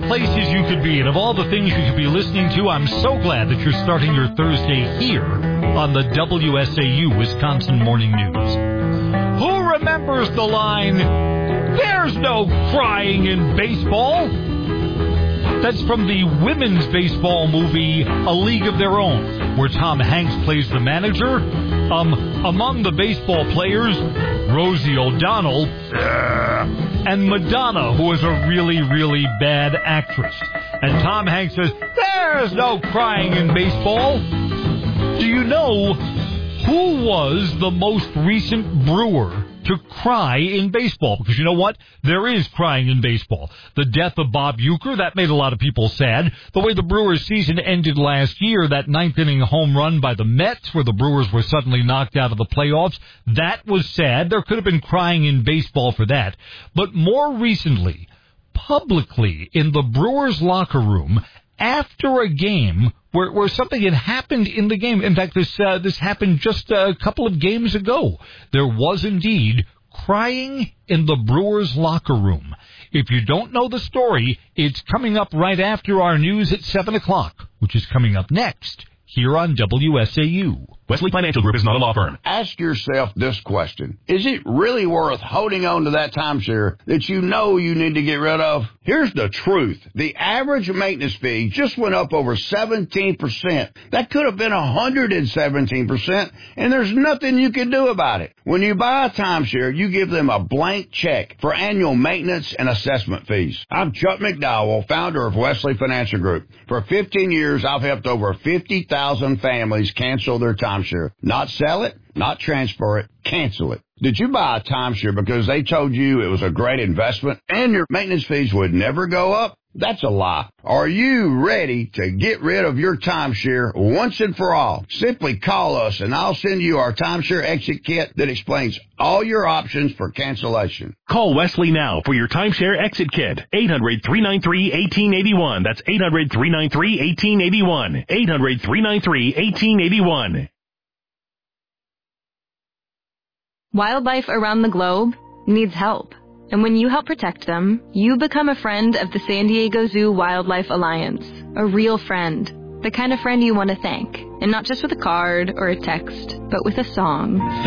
places you could be and of all the things you could be listening to, I'm so glad that you're starting your Thursday here on the WSAU Wisconsin Morning News. Who remembers the line, "There's no crying in baseball"? That's from the women's baseball movie A League of Their Own, where Tom Hanks plays the manager. Among the baseball players, Rosie O'Donnell and Madonna, who is a really, really bad actress. And Tom Hanks says, "There's no crying in baseball." Do you know who was the most recent Brewer to cry in baseball? Because you know what? There is crying in baseball. The death of Bob Uecker, that made a lot of people sad. The way the Brewers season ended last year, that ninth-inning home run by the Mets, where the Brewers were suddenly knocked out of the playoffs, that was sad. There could have been crying in baseball for that. But more recently, publicly in the Brewers locker room, after a game where something had happened in the game. In fact, this happened just a couple of games ago. There was indeed crying in the Brewers locker room. If you don't know the story, it's coming up right after our news at 7 o'clock, which is coming up next here on WSAU. Wesley Financial Group is not a law firm. Ask yourself this question. Is it really worth holding on to that timeshare that you know you need to get rid of? Here's the truth. The average maintenance fee just went up over 17%. That could have been 117%, and there's nothing you can do about it. When you buy a timeshare, you give them a blank check for annual maintenance and assessment fees. I'm Chuck McDowell, founder of Wesley Financial Group. For 15 years, I've helped over 50,000 families cancel their timeshare. Not sell it, not transfer it, cancel it. Did you buy a timeshare because they told you it was a great investment and your maintenance fees would never go up? That's a lie. Are you ready to get rid of your timeshare once and for all? Simply call us and I'll send you our timeshare exit kit that explains all your options for cancellation. Call Wesley now for your timeshare exit kit. 800-393-1881. That's 800-393-1881. 800-393-1881. Wildlife around the globe needs help. And when you help protect them, you become a friend of the San Diego Zoo Wildlife Alliance. A real friend. The kind of friend you want to thank. And not just with a card or a text, but with a song.